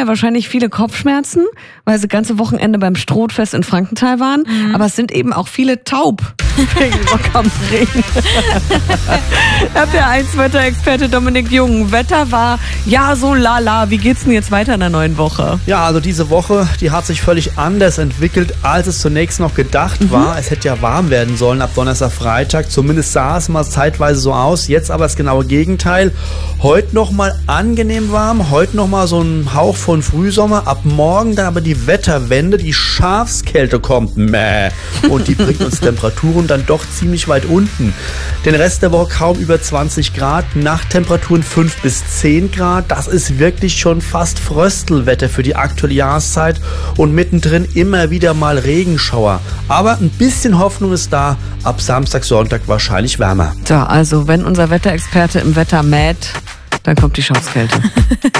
ja wahrscheinlich viele Kopfschmerzen, weil sie das ganze Wochenende beim Strohfest in Frankenthal waren. Aber es sind eben auch viele taub wegen Rock am Ring. RPR1-Wetterexperte Dominik Jung. Wetter war ja so lala. Wie geht's denn jetzt weiter in der neuen Woche? Ja, also diese Woche, die hat sich völlig anders entwickelt, als es zunächst noch gedacht war. Es hätte ja warm werden sollen ab Donnerstag, Freitag. Zumindest sah es mal zeitweise so aus. Jetzt aber das genaue Gegenteil. Heute noch mal angenehm warm. Heute noch mal so ein Hauch von Frühsommer. Ab morgen dann aber die Wetterwende. Die Schafskälte kommt. Mäh. Und die bringt uns Temperaturen dann doch ziemlich weit unten. Den Rest der Woche kaum über 20 Grad. Nachttemperaturen 5 bis 10 Grad. Das ist wirklich schon fast Fröstelwetter für die aktuelle Jahreszeit. Und mittendrin immer wieder mal Regenschauer. Aber ein bisschen Hoffnung ist da. Ab Samstag, Sonntag wahrscheinlich wärmer. So, also wenn unser Wetterexperte im Wetter mäht, dann kommt die Schafskälte.